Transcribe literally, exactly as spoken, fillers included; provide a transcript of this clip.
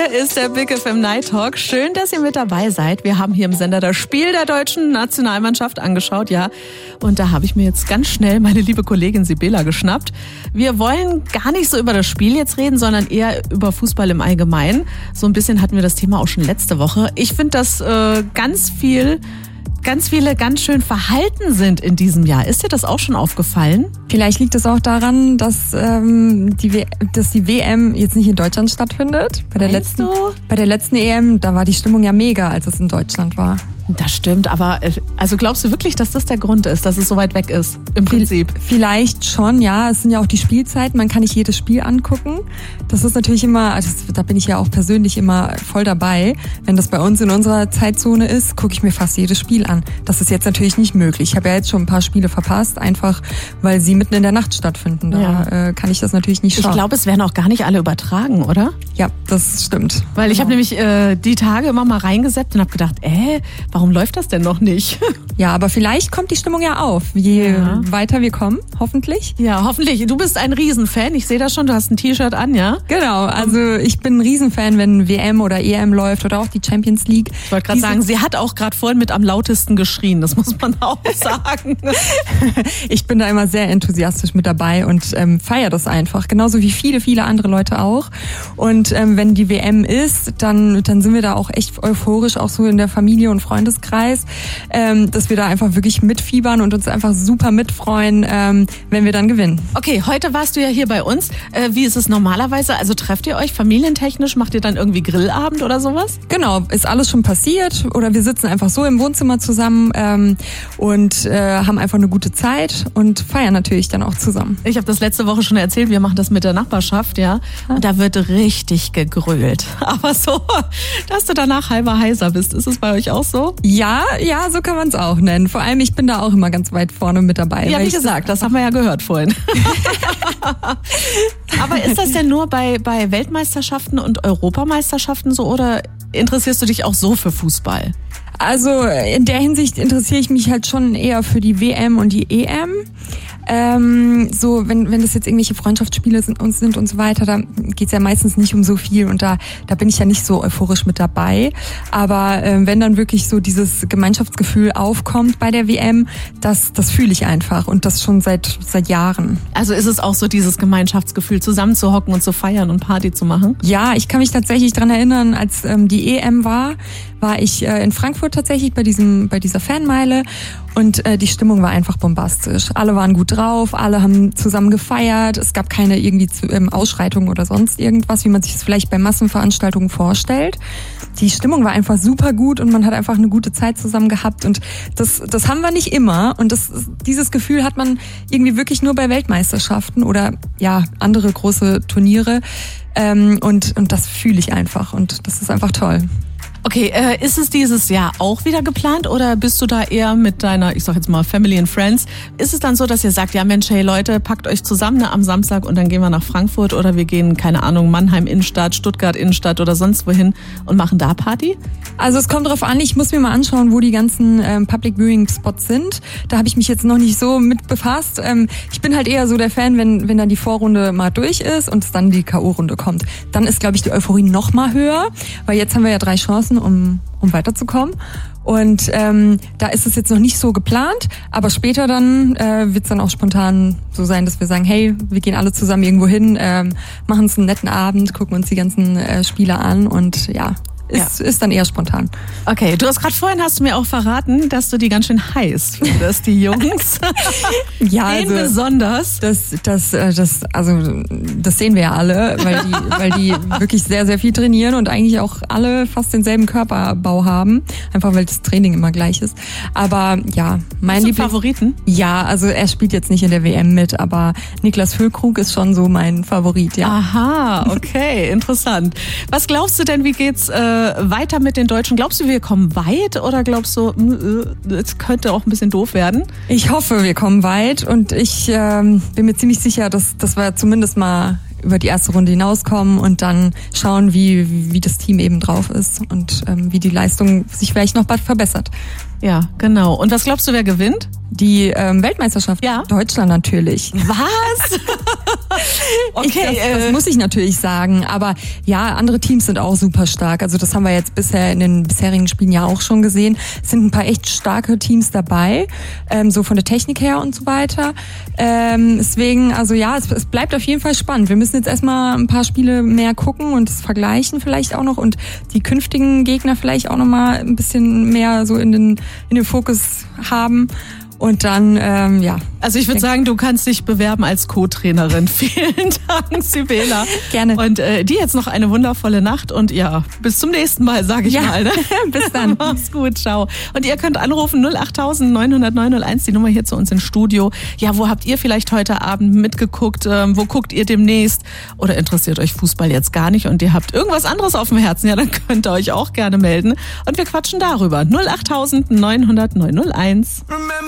Hier ist der Big F M Night Talk. Schön, dass ihr mit dabei seid. Wir haben hier im Sender das Spiel der deutschen Nationalmannschaft angeschaut, ja. Und da habe ich mir jetzt ganz schnell meine liebe Kollegin Sibela geschnappt. Wir wollen gar nicht so über das Spiel jetzt reden, sondern eher über Fußball im Allgemeinen. So ein bisschen hatten wir das Thema auch schon letzte Woche. Ich finde, dass äh, ganz viel... ganz viele ganz schön verhalten sind in diesem Jahr. Ist dir das auch schon aufgefallen? Vielleicht liegt es auch daran, dass, ähm, die w- dass die W M jetzt nicht in Deutschland stattfindet. Bei der, Meinst letzten, du? bei der letzten E M, da war die Stimmung ja mega, als es in Deutschland war. Das stimmt, aber also glaubst du wirklich, dass das der Grund ist, dass es so weit weg ist, im Prinzip? Vielleicht schon, ja. Es sind ja auch die Spielzeiten, man kann nicht jedes Spiel angucken. Das ist natürlich immer, also da bin ich ja auch persönlich immer voll dabei. Wenn das bei uns in unserer Zeitzone ist, gucke ich mir fast jedes Spiel an. Das ist jetzt natürlich nicht möglich. Ich habe ja jetzt schon ein paar Spiele verpasst, einfach weil sie mitten in der Nacht stattfinden. Da Ja. äh, kann ich das natürlich nicht schauen. Ich glaube, es werden auch gar nicht alle übertragen, oder? Ja, das stimmt. Weil ich habe nämlich äh, die Tage immer mal reingesappt und habe gedacht, äh, warum läuft das denn noch nicht? Ja, aber vielleicht kommt die Stimmung ja auf, je Ja. weiter wir kommen, hoffentlich. Ja, hoffentlich. Du bist ein Riesenfan. Ich sehe das schon, du hast ein T-Shirt an, ja? Genau, also ich bin ein Riesenfan, wenn W M oder E M läuft oder auch die Champions League. Ich wollte gerade Diese- sagen, sie hat auch gerade vorhin mit am lautesten geschrien. Das muss man auch sagen. Ich bin da immer sehr enthusiastisch mit dabei und ähm, feiere das einfach, genauso wie viele, viele andere Leute auch. Und ähm, wenn die W M ist, dann, dann sind wir da auch echt euphorisch, auch so in der Familie und Freundeskreis, ähm, dass wir da einfach wirklich mitfiebern und uns einfach super mitfreuen, ähm, wenn wir dann gewinnen. Okay, heute warst du ja hier bei uns. Äh, wie ist es normalerweise? Also trefft ihr euch familientechnisch? Macht ihr dann irgendwie Grillabend oder sowas? Genau, ist alles schon passiert oder wir sitzen einfach so im Wohnzimmer zusammen ähm, und äh, haben einfach eine gute Zeit und feiern natürlich dann auch zusammen. Ich habe das letzte Woche schon erzählt, wir machen das mit der Nachbarschaft, ja. Und da wird richtig gegrölt. Aber so, dass du danach halber heiser bist. Ist es bei euch auch so? Ja, ja, so kann man es auch nennen. Vor allem, ich bin da auch immer ganz weit vorne mit dabei. Ja, weil wie ich- gesagt, das haben wir ja gehört vorhin. Aber ist das denn nur bei, bei Weltmeisterschaften und Europameisterschaften so oder interessierst du dich auch so für Fußball? Also in der Hinsicht interessiere ich mich halt schon eher für die W M und die E M. Ähm, so, wenn, wenn das jetzt irgendwelche Freundschaftsspiele sind und, sind und so weiter, da geht's ja meistens nicht um so viel und da, da bin ich ja nicht so euphorisch mit dabei. Aber ähm, wenn dann wirklich so dieses Gemeinschaftsgefühl aufkommt bei der W M, das, das fühle ich einfach und das schon seit, seit Jahren. Also ist es auch so dieses Gemeinschaftsgefühl, zusammenzuhocken und zu feiern und Party zu machen? Ja, ich kann mich tatsächlich dran erinnern, als ähm, die E M war, war ich äh, in Frankfurt tatsächlich bei diesem bei dieser Fanmeile und äh, die Stimmung war einfach bombastisch. Alle waren gut drauf, alle haben zusammen gefeiert. Es gab keine irgendwie zu, ähm, Ausschreitungen oder sonst irgendwas, wie man sich es vielleicht bei Massenveranstaltungen vorstellt. Die Stimmung war einfach super gut und man hat einfach eine gute Zeit zusammen gehabt und das das haben wir nicht immer und das dieses Gefühl hat man irgendwie wirklich nur bei Weltmeisterschaften oder ja andere große Turniere ähm, und und das fühle ich einfach und das ist einfach toll. Okay, äh, ist es dieses Jahr auch wieder geplant oder bist du da eher mit deiner, ich sag jetzt mal Family and Friends, ist es dann so, dass ihr sagt, ja Mensch, hey Leute, packt euch zusammen ne, am Samstag und dann gehen wir nach Frankfurt oder wir gehen, keine Ahnung, Mannheim Innenstadt, Stuttgart Innenstadt oder sonst wohin und machen da Party? Also es kommt drauf an, ich muss mir mal anschauen, wo die ganzen ähm, Public Viewing Spots sind. Da habe ich mich jetzt noch nicht so mit befasst. Ähm, ich bin halt eher so der Fan, wenn wenn dann die Vorrunde mal durch ist und es dann die K O-Runde kommt. Dann ist, glaube ich, die Euphorie noch mal höher, weil jetzt haben wir ja drei Chancen, um um weiterzukommen. Und ähm, da ist es jetzt noch nicht so geplant, aber später dann äh, wird es dann auch spontan so sein, dass wir sagen, hey, wir gehen alle zusammen irgendwo hin, ähm, machen uns einen netten Abend, gucken uns die ganzen äh, Spiele an und ja, ist, ja. ist dann eher spontan. Okay, du hast gerade vorhin hast du mir auch verraten, dass du die ganz schön heiß findest, die Jungs. Ja, Wen also besonders? das, das, äh, das, also das sehen wir ja alle, weil die, weil die wirklich sehr, sehr viel trainieren und eigentlich auch alle fast denselben Körperbau haben, einfach weil das Training immer gleich ist. Aber ja, mein Hast du Lieblings- Favoriten? Ja, also er spielt jetzt nicht in der W M mit, aber Niklas Füllkrug ist schon so mein Favorit, ja. Aha, okay, interessant. Was glaubst du denn, wie geht's äh, weiter mit den Deutschen? Glaubst du, wir kommen weit oder glaubst du, es könnte auch ein bisschen doof werden? Ich hoffe, wir kommen weit und ich ähm, bin mir ziemlich sicher, dass, dass wir zumindest mal über die erste Runde hinauskommen und dann schauen, wie, wie das Team eben drauf ist und ähm, wie die Leistung sich vielleicht noch bald verbessert. Ja, genau. Und was glaubst du, wer gewinnt? Die ähm, Weltmeisterschaft? Ja. Deutschland natürlich. Was? Okay, ich, das, das muss ich natürlich sagen. Aber ja, andere Teams sind auch super stark. Also das haben wir jetzt bisher in den bisherigen Spielen ja auch schon gesehen. Es sind ein paar echt starke Teams dabei, ähm, so von der Technik her und so weiter. Ähm, deswegen, also ja, es, es bleibt auf jeden Fall spannend. Wir müssen jetzt erstmal ein paar Spiele mehr gucken und es vergleichen vielleicht auch noch und die künftigen Gegner vielleicht auch nochmal ein bisschen mehr so in den, in den Fokus haben. Und dann, ähm, ja. Also ich würde sagen, du kannst dich bewerben als Co-Trainerin. Vielen Dank, Sibela. Gerne. Und äh, dir jetzt noch eine wundervolle Nacht und ja, bis zum nächsten Mal, sage ich ja. mal. Ne? Bis dann. Mach's gut, ciao. Und ihr könnt anrufen null acht neun null null neun null eins, die Nummer hier zu uns ins Studio. Ja, wo habt ihr vielleicht heute Abend mitgeguckt? Ähm, wo guckt ihr demnächst? Oder interessiert euch Fußball jetzt gar nicht und ihr habt irgendwas anderes auf dem Herzen? Ja, dann könnt ihr euch auch gerne melden. Und wir quatschen darüber. null acht neun null null neun null eins.